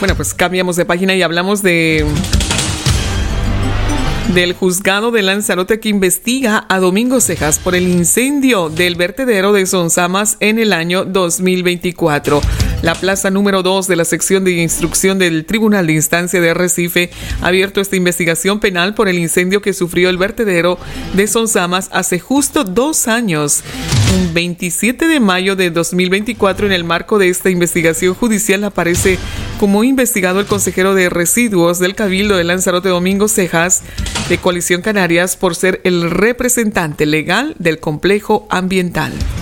Bueno, pues cambiamos de página y hablamos del juzgado de Lanzarote que investiga a Domingo Cejas por el incendio del vertedero de Sonsamas en el año 2024. La plaza número 2 de la sección de instrucción del Tribunal de Instancia de Arrecife ha abierto esta investigación penal por el incendio que sufrió el vertedero de Sonsamas hace justo 2 años. El 27 de mayo de 2024, en el marco de esta investigación judicial, aparece como investigado el consejero de residuos del Cabildo de Lanzarote, Domingo Cejas, de Coalición Canarias, por ser el representante legal del complejo ambiental.